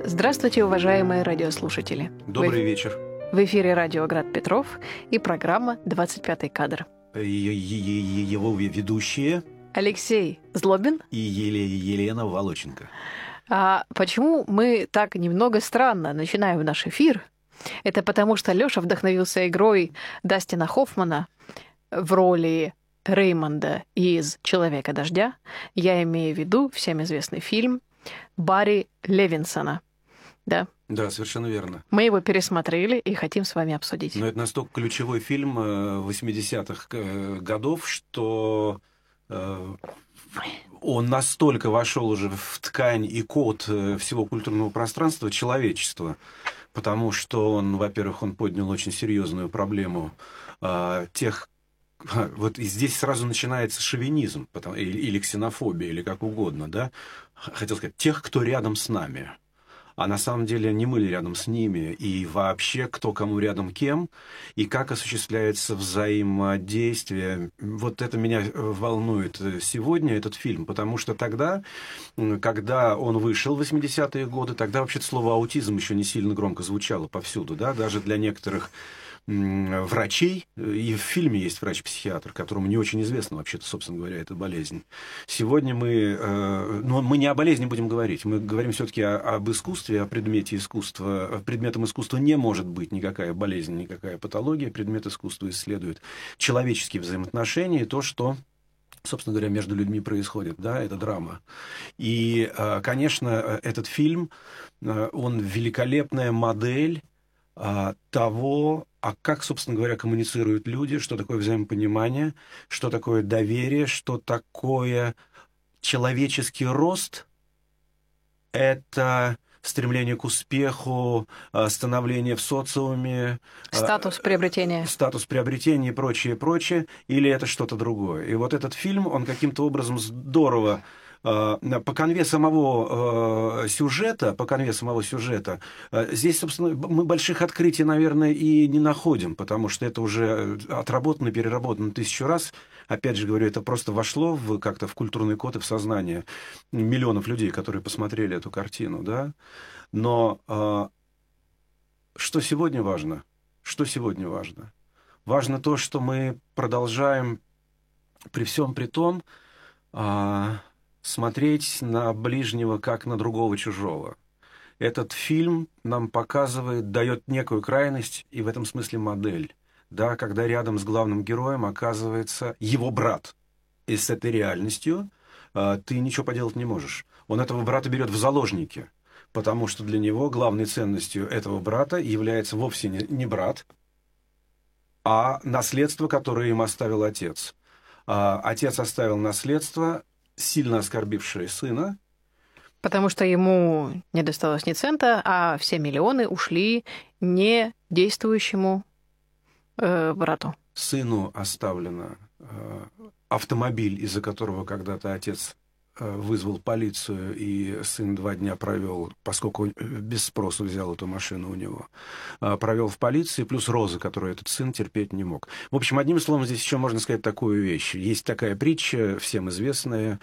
Здравствуйте, уважаемые радиослушатели. Добрый вечер. В эфире радио «Град Петров» и программа «25-й кадр». Его ведущие Алексей Злобин и Елена Волоченко. А почему мы так немного странно начинаем наш эфир? Это потому, что Лёша вдохновился игрой Дастина Хоффмана в роли Реймонда из «Человека дождя». Я имею в виду всем известный фильм Барри Левинсона. Да? Да, совершенно верно. Мы его пересмотрели и хотим с вами обсудить. Но это настолько ключевой фильм 80-х годов, что он настолько вошел уже в ткань и код всего культурного пространства человечества, потому что он, во-первых, он поднял очень серьезную проблему тех. Вот и здесь сразу начинается шовинизм, или ксенофобия, или как угодно, да? Хотел сказать, тех, кто рядом с нами. А на самом деле не мы ли рядом с ними, и вообще кто кому рядом кем, и как осуществляется взаимодействие. Вот это меня волнует сегодня, этот фильм, потому что тогда, когда он вышел в 80-е годы, тогда вообще-то слово «аутизм» еще не сильно громко звучало повсюду, да, даже для некоторых врачей, и в фильме есть врач-психиатр, которому не очень известна вообще-то, собственно говоря, эта болезнь. Сегодня мы не о болезни будем говорить, мы говорим все-таки об искусстве, о предмете искусства. Предметом искусства не может быть никакая болезнь, никакая патология. Предмет искусства исследует человеческие взаимоотношения и то, что, собственно говоря, между людьми происходит, да, это драма. И, конечно, этот фильм, он великолепная модель того, как, собственно говоря, коммуницируют люди, что такое взаимопонимание, что такое доверие, что такое человеческий рост. Это стремление к успеху, становление в социуме. Статус приобретения. Статус приобретения и прочее, прочее. Или это что-то другое. И вот этот фильм, он каким-то образом здорово по конве самого сюжета, здесь, собственно, мы больших открытий, наверное, и не находим, потому что это уже отработано, переработано 1000 раз. Опять же говорю, это просто вошло как-то в культурный код и в сознание миллионов людей, которые посмотрели эту картину, да. Но что сегодня важно? Что сегодня важно? Важно то, что мы продолжаем при всем при том смотреть на ближнего как на другого чужого. Этот фильм нам показывает, дает некую крайность и в этом смысле модель. Да, когда рядом с главным героем оказывается его брат. И с этой реальностью ты ничего поделать не можешь. Он этого брата берет в заложники, потому что для него главной ценностью этого брата является вовсе не брат, а наследство, которое им оставил отец. Отец оставил наследство, сильно оскорбившее сына. Потому что ему не досталось ни цента, а все миллионы ушли не действующему брату. Сыну оставлено автомобиль, из-за которого когда-то отец вызвал полицию, и сын 2 дня провел, поскольку без спросу взял эту машину у него, провел в полиции, плюс розы, которую этот сын терпеть не мог. В общем, одним словом, здесь еще можно сказать такую вещь. Есть такая притча, всем известная,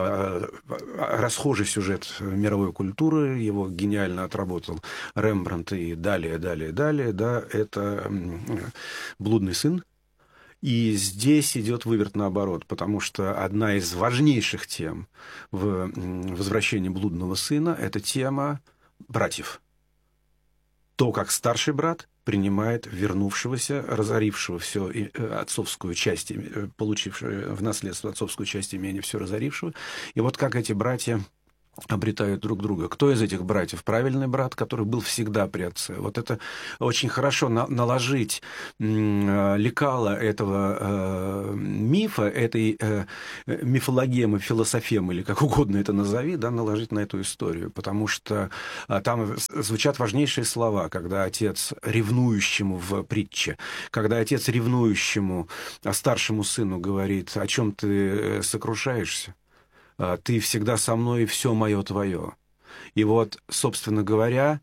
расхожий сюжет мировой культуры, его гениально отработал Рембрандт и далее, да, это «Блудный сын». И здесь идет выверт наоборот, потому что одна из важнейших тем в «Возвращении блудного сына» — это тема братьев. То, как старший брат принимает вернувшегося, разорившего все отцовскую часть, получившего в наследство отцовскую часть имения, все разорившего. И вот как эти братья обретают друг друга. Кто из этих братьев правильный брат, который был всегда при отце? Вот это очень хорошо наложить лекало этого мифа, этой мифологемы, философемы, или как угодно это назови, да, наложить на эту историю. Потому что там звучат важнейшие слова, когда отец ревнующему в притче, когда отец ревнующему старшему сыну говорит: о чем ты сокрушаешься? Ты всегда со мной, и все мое твое. И вот, собственно говоря,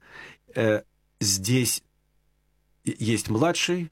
здесь есть младший,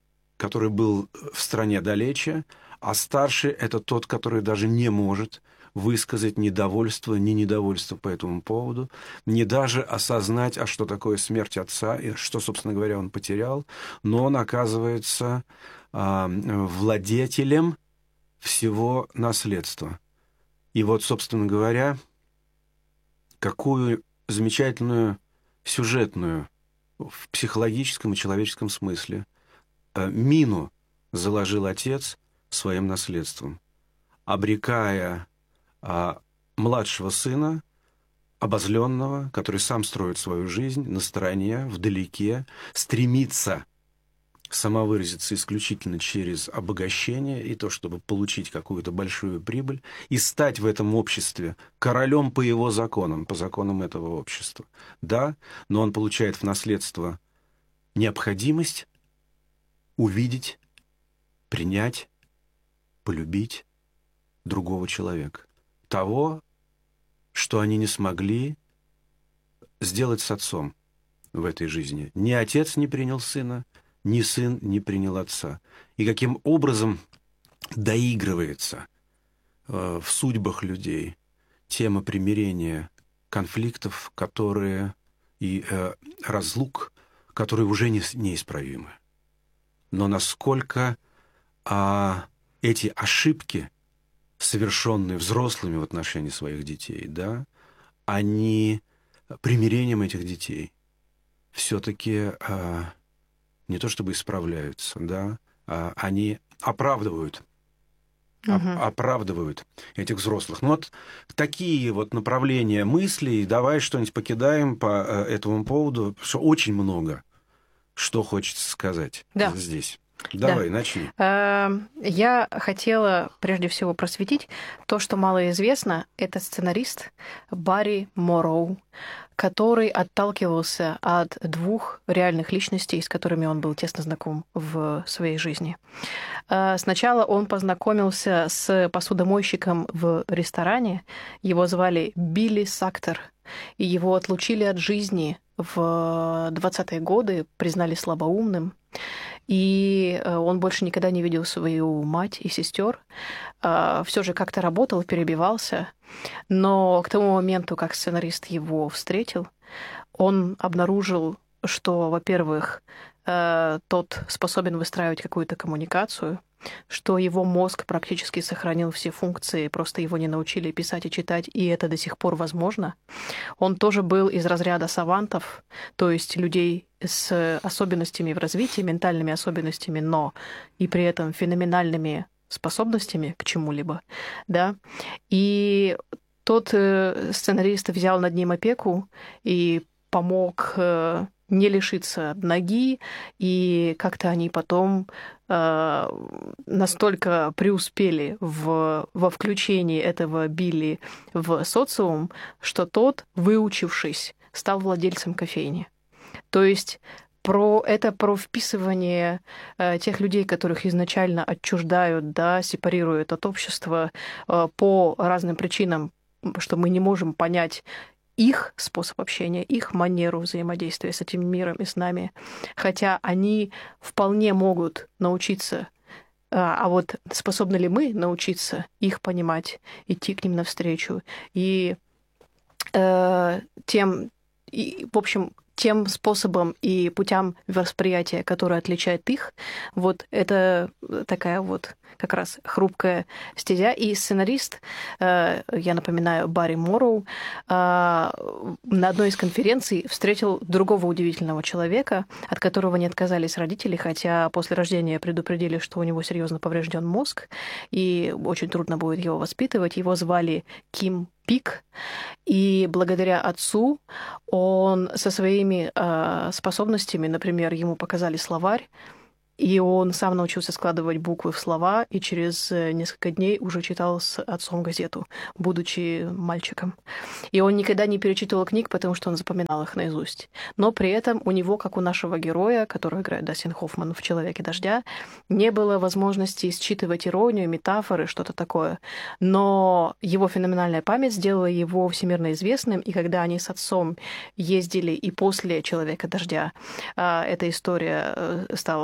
который был в стране далече, а старший — это тот, который даже не может высказать недовольство, ни недовольство по этому поводу, ни даже осознать, а что такое смерть отца, и что, собственно говоря, он потерял, но он оказывается владетелем всего наследства. И вот, собственно говоря, какую замечательную сюжетную в психологическом и человеческом смысле мину заложил отец своим наследством, обрекая младшего сына, обозленного, который сам строит свою жизнь на стороне, вдалеке, стремится самовыразиться исключительно через обогащение и то, чтобы получить какую-то большую прибыль и стать в этом обществе королем по его законам, по законам этого общества. Да, но он получает в наследство необходимость увидеть, принять, полюбить другого человека. Того, что они не смогли сделать с отцом в этой жизни. Ни отец не принял сына, ни сын не принял отца. И каким образом доигрывается в судьбах людей тема примирения конфликтов, которые и разлук, которые уже неисправимы. Но насколько эти ошибки, совершенные взрослыми в отношении своих детей, да, они примирением этих детей все-таки не то чтобы исправляются, да, они оправдывают этих взрослых. Ну вот такие вот направления мыслей. Давай что-нибудь покидаем по этому поводу, потому что очень много что хочется сказать здесь. Давай, начни. Я хотела прежде всего просветить то, что мало известно. Это сценарист Барри Морроу, который отталкивался от двух реальных личностей, с которыми он был тесно знаком в своей жизни. Сначала он познакомился с посудомойщиком в ресторане. Его звали Билли Сактер, и его отлучили от жизни в 20-е годы, признали слабоумным. И он больше никогда не видел свою мать и сестер. Все же как-то работал, перебивался. Но к тому моменту, как сценарист его встретил, он обнаружил, что, во-первых, тот способен выстраивать какую-то коммуникацию, что его мозг практически сохранил все функции, просто его не научили писать и читать, и это до сих пор возможно. Он тоже был из разряда савантов, то есть людей с особенностями в развитии, ментальными особенностями, но и при этом феноменальными способностями к чему-либо, да. И тот сценарист взял над ним опеку и помог не лишиться ноги, и как-то они потом настолько преуспели во включении этого Билли в социум, что тот, выучившись, стал владельцем кофейни. То есть про вписывание тех людей, которых изначально отчуждают, да, сепарируют от общества по разным причинам, что мы не можем понять их способ общения, их манеру взаимодействия с этим миром и с нами. Хотя они вполне могут научиться, а вот способны ли мы научиться их понимать, идти к ним навстречу и в общем, тем способом и путям восприятия, которые отличают их, вот это такая вот как раз хрупкая стезя. И сценарист, я напоминаю, Барри Морроу, на одной из конференций встретил другого удивительного человека, от которого не отказались родители, хотя после рождения предупредили, что у него серьезно поврежден мозг, и очень трудно будет его воспитывать. Его звали Ким Пик, и благодаря отцу он со своими способностями, например, ему показали словарь, и он сам научился складывать буквы в слова, и через несколько дней уже читал с отцом газету, будучи мальчиком. И он никогда не перечитывал книг, потому что он запоминал их наизусть. Но при этом у него, как у нашего героя, которого играет Дастин Хоффман в «Человеке дождя», не было возможности считывать иронию, метафоры, что-то такое. Но его феноменальная память сделала его всемирно известным, и когда они с отцом ездили и после «Человека дождя», эта история стала вот под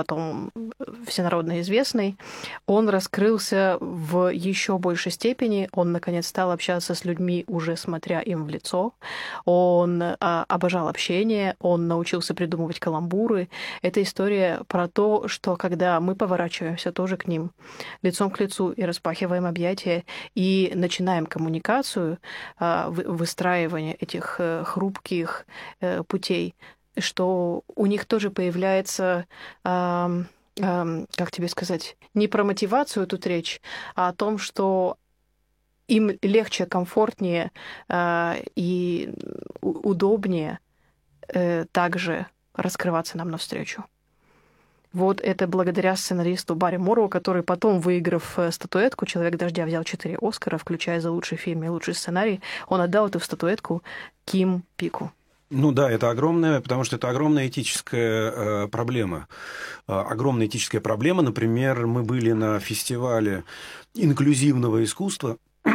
потом всенародно известный, он раскрылся в еще большей степени. Он, наконец, стал общаться с людьми, уже смотря им в лицо. Он обожал общение, он научился придумывать каламбуры. Это история про то, что когда мы поворачиваемся тоже к ним лицом к лицу и распахиваем объятия, и начинаем коммуникацию, выстраивание этих хрупких путей, что у них тоже появляется, как тебе сказать, не про мотивацию тут речь, а о том, что им легче, комфортнее и удобнее также раскрываться нам навстречу. Вот это благодаря сценаристу Барри Морроу, который потом, выиграв статуэтку «Человек дождя», взял 4 Оскара, включая за лучший фильм и лучший сценарий, он отдал эту статуэтку Ким Пику. Ну да, это огромная, потому что это огромная этическая проблема. Огромная этическая проблема. Например, мы были на фестивале инклюзивного искусства,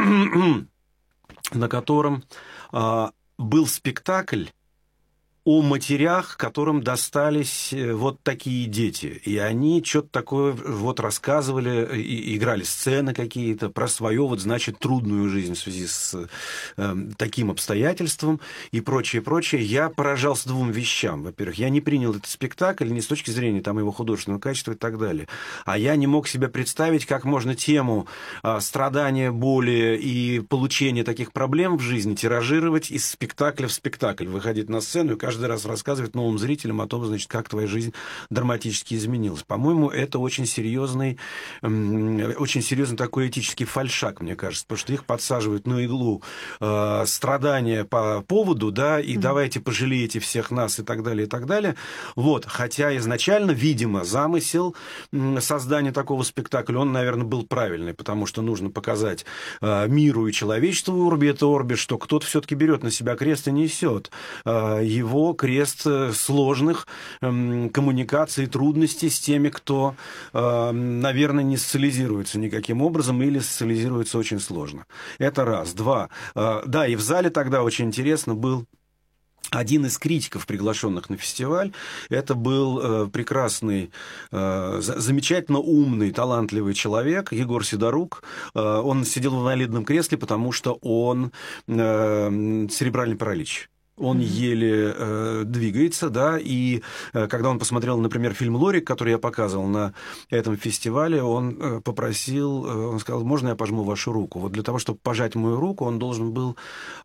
на котором был спектакль о матерях, которым достались вот такие дети. И они что-то такое вот рассказывали, и играли сцены какие-то про свою, вот, значит, трудную жизнь в связи с таким обстоятельством и прочее, прочее. Я поражался двум вещам. Во-первых, я не принял этот спектакль не с точки зрения там, его художественного качества и так далее, а я не мог себе представить, как можно тему страдания, боли и получения таких проблем в жизни тиражировать из спектакля в спектакль, выходить на сцену и каждый раз рассказывать новым зрителям о том, значит, как твоя жизнь драматически изменилась. По-моему, это очень серьезный такой этический фальшак, мне кажется, потому что их подсаживают на иглу страдания по поводу, да, и давайте пожалеете всех нас и так далее, и так далее. Вот. Хотя изначально, видимо, замысел создания такого спектакля, он, наверное, был правильный, потому что нужно показать миру и человечеству урби et orbi, что кто-то все-таки берет на себя крест и несет его крест сложных коммуникаций, трудностей с теми, кто, наверное, не социализируется никаким образом или социализируется очень сложно. Это раз. Два. Да, и в зале тогда очень интересно был один из критиков, приглашенных на фестиваль. Это был прекрасный, замечательно умный, талантливый человек, Егор Сидорук. Он сидел в инвалидном кресле, потому что он церебральный паралич. Он еле двигается, да, и когда он посмотрел, например, фильм «Лорик», который я показывал на этом фестивале, он попросил, он сказал, можно я пожму вашу руку? Вот для того, чтобы пожать мою руку, он должен был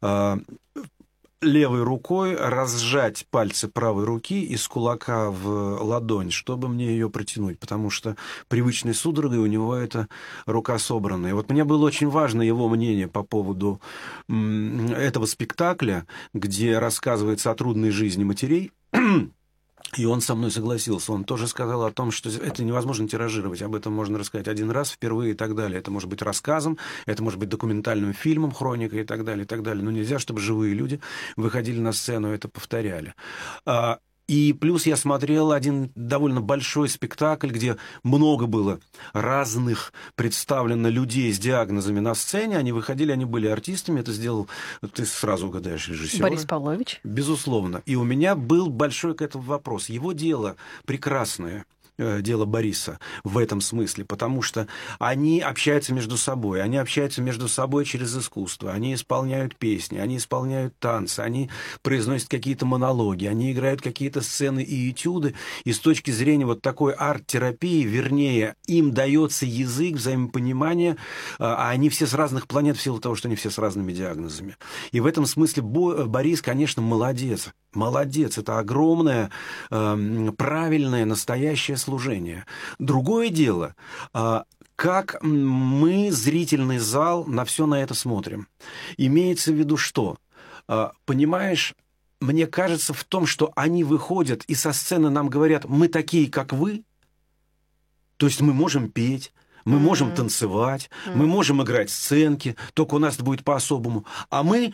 левой рукой разжать пальцы правой руки из кулака в ладонь, чтобы мне ее протянуть, потому что привычной судорогой у него эта рука собрана. И вот мне было очень важно его мнение по поводу этого спектакля, где рассказывается о трудной жизни матерей. И он со мной согласился. Он тоже сказал о том, что это невозможно тиражировать. Об этом можно рассказать один раз, впервые и так далее. Это может быть рассказом, это может быть документальным фильмом, хроникой и так далее, и так далее. Но нельзя, чтобы живые люди выходили на сцену и это повторяли. И плюс я смотрел один довольно большой спектакль, где много было разных представлено людей с диагнозами на сцене. Они выходили, они были артистами. Это сделал, ты сразу угадаешь, режиссер. Борис Павлович. Безусловно. И у меня был большой к этому вопрос. Его дело прекрасное. Дело Бориса в этом смысле, потому что они общаются между собой через искусство, они исполняют песни, они исполняют танцы, они произносят какие-то монологи, они играют какие-то сцены и этюды, и с точки зрения вот такой арт-терапии, вернее, им дается язык взаимопонимания, а они все с разных планет в силу того, что они все с разными диагнозами. И в этом смысле Борис, конечно, молодец. Молодец, это огромное, правильное, настоящее служение. Другое дело, как мы, зрительный зал, на все на это смотрим. Имеется в виду что? Понимаешь, мне кажется в том, что они выходят и со сцены нам говорят, мы такие, как вы, то есть мы можем петь, Мы можем танцевать, мы можем играть сценки, только у нас это будет по-особому. А мы,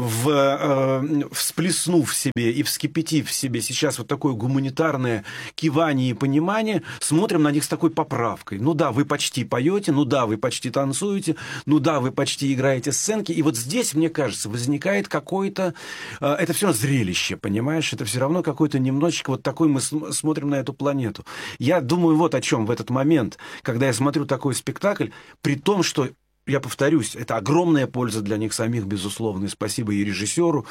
всплеснув в себе и вскипятив в себе сейчас вот такое гуманитарное кивание и понимание, смотрим на них с такой поправкой. Ну да, вы почти поете, ну да, вы почти танцуете, ну да, вы почти играете сценки. И вот здесь, мне кажется, возникает какое-то... Это все равно зрелище, понимаешь? Это все равно какой-то немножечко вот такой мы смотрим на эту планету. Я думаю вот о чем в этот момент, когда я смотрю такой спектакль, при том, что, я повторюсь, это огромная польза для них самих, безусловно, и спасибо и режиссеру,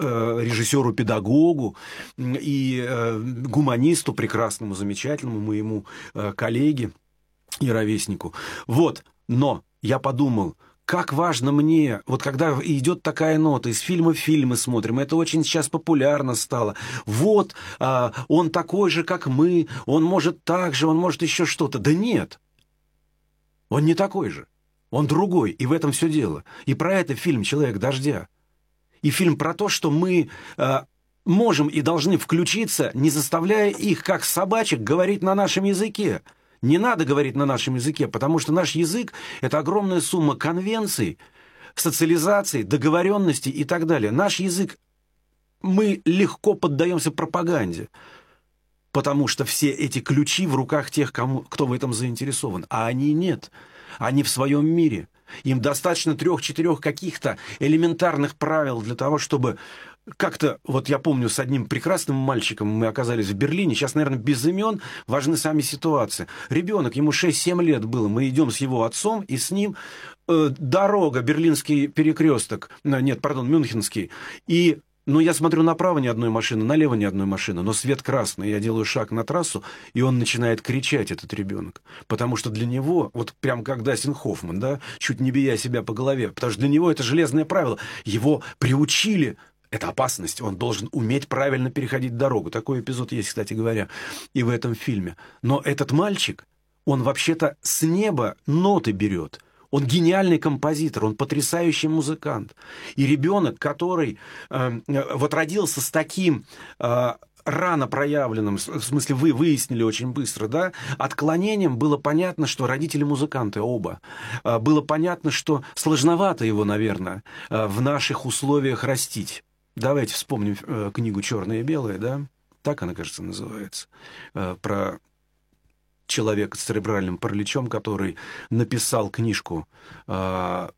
педагогу, и гуманисту прекрасному, замечательному моему коллеге и ровеснику. Вот, но я подумал, как важно мне, вот когда идет такая нота, из фильма в фильмы смотрим, это очень сейчас популярно стало. Вот, он такой же, как мы, он может так же, он может еще что-то. Да нет, он не такой же, он другой, и в этом все дело. И про это фильм «Человек дождя». И фильм про то, что мы можем и должны включиться, не заставляя их, как собачек, говорить на нашем языке. Не надо говорить на нашем языке, потому что наш язык – это огромная сумма конвенций, социализаций, договоренностей и так далее. Наш язык, мы легко поддаемся пропаганде, потому что все эти ключи в руках тех, кто в этом заинтересован. А они нет. Они в своем мире. Им достаточно 3-4 каких-то элементарных правил для того, чтобы... Как-то, вот я помню, с одним прекрасным мальчиком мы оказались в Берлине, сейчас, наверное, без имен, важны сами ситуации. Ребенок, ему 6-7 лет было, мы идем с его отцом, и с ним дорога, Берлинский перекресток, Мюнхенский, и... Ну, я смотрю направо ни одной машины, налево ни одной машины, но свет красный, я делаю шаг на трассу, и он начинает кричать, этот ребенок. Потому что для него, вот прям как Дастин Хоффман, да, чуть не бия себя по голове, потому что для него это железное правило. Его приучили, это опасность, он должен уметь правильно переходить дорогу. Такой эпизод есть, кстати говоря, и в этом фильме. Но этот мальчик, он вообще-то с неба ноты берет. Он гениальный композитор, он потрясающий музыкант. И ребенок, который вот родился с таким рано проявленным, в смысле вы выяснили очень быстро, да, отклонением, было понятно, что родители музыканты оба. Было понятно, что сложновато его, наверное, в наших условиях растить. Давайте вспомним книгу «Черное и белое», да? Так она, кажется, называется. Про человека с церебральным параличом, который написал книжку про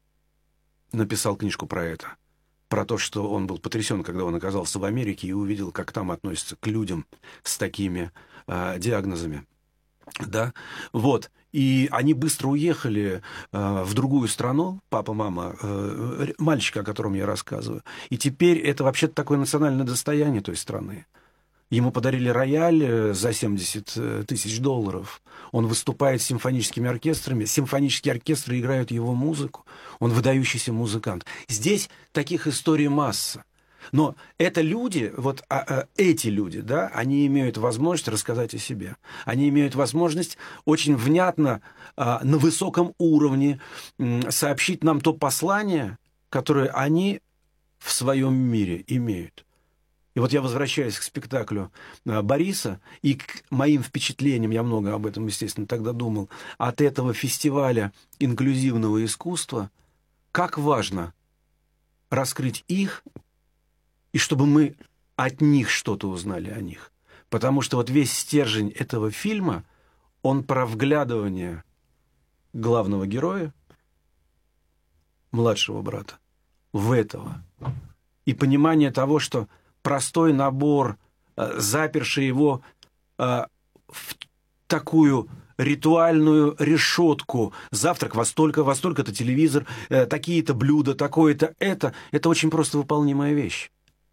это. Про то, что он был потрясен, когда он оказался в Америке и увидел, как там относятся к людям с такими диагнозами. Да? Вот. И они быстро уехали в другую страну, папа, мама, мальчика, о котором я рассказываю. И теперь это вообще-то такое национальное достояние той страны. Ему подарили рояль за $70 тысяч. Он выступает с симфоническими оркестрами. Симфонические оркестры играют его музыку. Он выдающийся музыкант. Здесь таких историй масса. Но это люди, вот эти люди, да, они имеют возможность рассказать о себе. Они имеют возможность очень внятно, на высоком уровне сообщить нам то послание, которое они в своем мире имеют. И вот я возвращаюсь к спектаклю Бориса и к моим впечатлениям, я много об этом, естественно, тогда думал, от этого фестиваля инклюзивного искусства, как важно раскрыть их, и чтобы мы от них что-то узнали о них. Потому что вот весь стержень этого фильма, он про вглядывание главного героя, младшего брата, в этого. И понимание того, что простой набор, заперший его в такую ритуальную решетку. Завтрак во столько-то телевизор, такие-то блюда, такое-то это очень просто выполнимая вещь.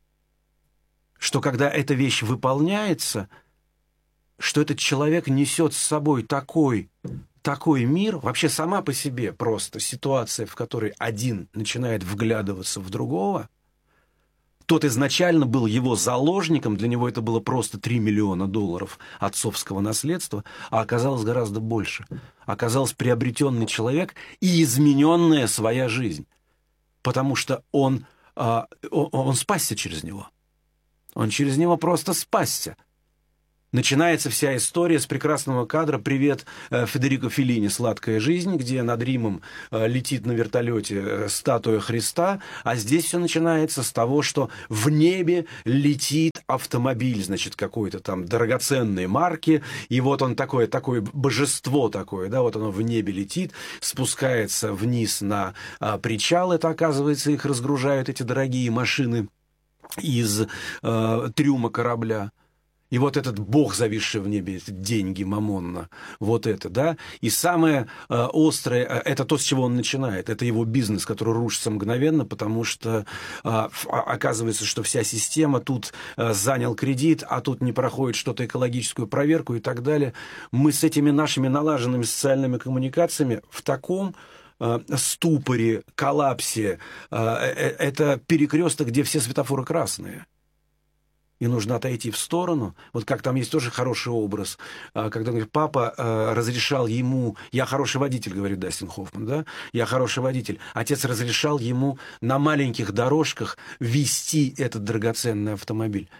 Что когда эта вещь выполняется, что этот человек несет с собой такой мир, вообще сама по себе просто ситуация, в которой один начинает вглядываться в другого, тот изначально был его заложником, для него это было просто $3 миллиона отцовского наследства, а оказалось гораздо больше. Оказался приобретенный человек и измененная своя жизнь, потому что он спасся через него. Он через него просто спасся. Начинается вся история с прекрасного кадра «Привет, Федерико Феллини. Сладкая жизнь», где над Римом летит на вертолете статуя Христа, а здесь все начинается с того, что в небе летит автомобиль, значит, какой-то там драгоценной марки, и вот он такое божество такое, да, вот оно в небе летит, спускается вниз на причал, это, оказывается, их разгружают эти дорогие машины из трюма корабля. И вот этот бог, зависший в небе, это деньги, мамонна, вот это, да. И самое острое, это то, с чего он начинает. Это его бизнес, который рушится мгновенно, потому что оказывается, что вся система тут занял кредит, а тут не проходит что-то экологическую проверку и так далее. Мы с этими нашими налаженными социальными коммуникациями в таком ступоре, коллапсе. Это перекресток, где все светофоры красные. И нужно отойти в сторону. Вот как там есть тоже хороший образ, когда говорит, папа разрешал ему, я хороший водитель, говорит Дастин Хоффман, да, я хороший водитель. Отец разрешал ему на маленьких дорожках вести этот драгоценный автомобиль.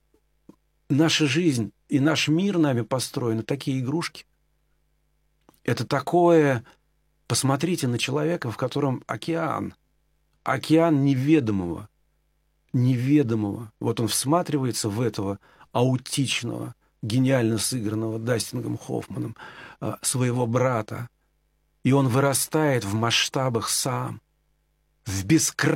Наша жизнь и наш мир нами построены, такие игрушки. Это такое, посмотрите на человека, в котором океан неведомого. Вот он всматривается в этого аутичного, гениально сыгранного Дастингом Хоффманом своего брата, и он вырастает в масштабах сам, в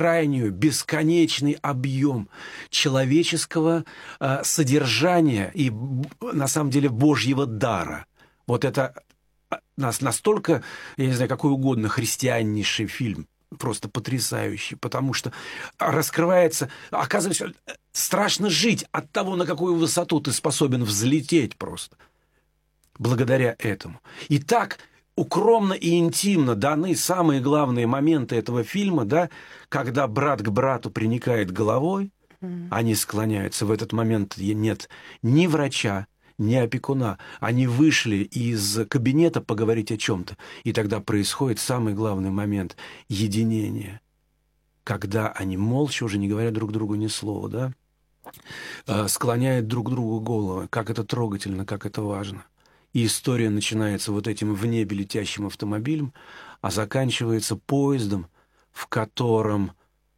бесконечный объем человеческого содержания и, на самом деле, Божьего дара. Вот это настолько, я не знаю, какой угодно христианнейший фильм, просто потрясающий, потому что раскрывается, оказывается, страшно жить от того, на какую высоту ты способен взлететь просто, благодаря этому. И так укромно и интимно даны самые главные моменты этого фильма, да, когда брат к брату приникает головой, они склоняются. В этот момент нет ни врача, ни опекуна. Они вышли из кабинета поговорить о чем-то. И тогда происходит самый главный момент — единение. Когда они молча, уже не говоря друг другу ни слова, да, склоняют друг другу головы. Как это трогательно, как это важно. И история начинается вот этим в небе летящим автомобилем, а заканчивается поездом, в котором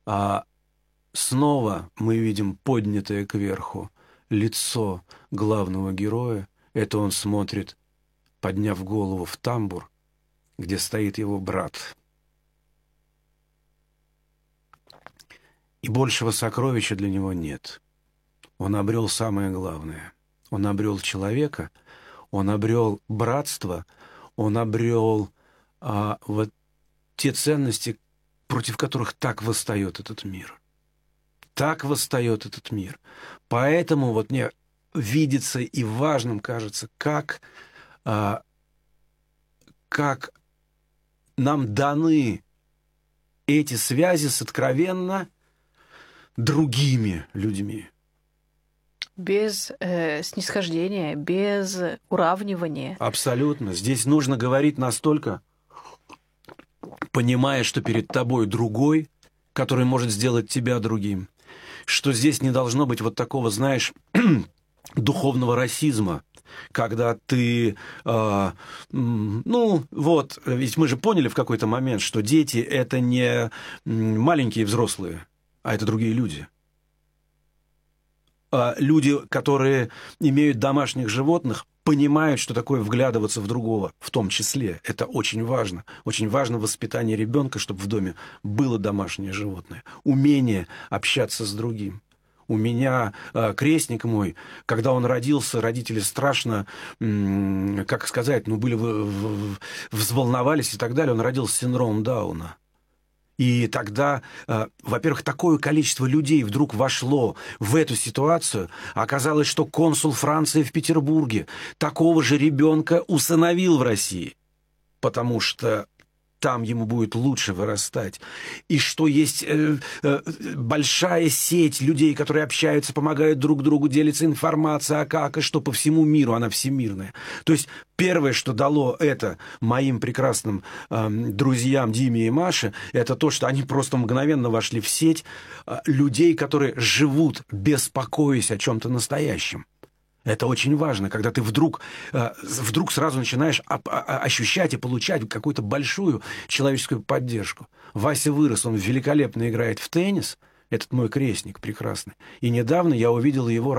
снова мы видим поднятое кверху лицо главного героя. Это он смотрит, подняв голову в тамбур, где стоит его брат. И большего сокровища для него нет. Он обрел самое главное. Он обрел человека, он обрел братство, он обрел вот те ценности, против которых так восстает этот мир. Так восстает этот мир. Поэтому вот мне видится и важным кажется, как нам даны эти связи с откровенно другими людьми. Без снисхождения, без уравнивания. Абсолютно. Здесь нужно говорить настолько, понимая, что перед тобой другой, который может сделать тебя другим, что здесь не должно быть вот такого, знаешь, духовного расизма, когда ты, ну вот, ведь мы же поняли в какой-то момент, что дети — это не маленькие взрослые, а это другие люди. Люди, которые имеют домашних животных, понимают, что такое вглядываться в другого, в том числе. Это очень важно. Очень важно воспитание ребенка, чтобы в доме было домашнее животное. Умение общаться с другим. У меня крестник мой, когда он родился, родители страшно, как сказать, были взволновались и так далее. Он родился с синдромом Дауна. И тогда, во-первых, такое количество людей вдруг вошло в эту ситуацию. Оказалось, что консул Франции в Петербурге такого же ребенка усыновил в России, потому что там ему будет лучше вырастать. И что есть большая сеть людей, которые общаются, помогают друг другу, делятся информацией, а как и что по всему миру, она всемирная. То есть первое, что дало это моим прекрасным друзьям Диме и Маше, это то, что они просто мгновенно вошли в сеть людей, которые живут, беспокоясь о чем-то настоящем. Это очень важно, когда ты вдруг сразу начинаешь ощущать и получать какую-то большую человеческую поддержку. Вася вырос, он великолепно играет в теннис, этот мой крестник прекрасный. И недавно я увидел его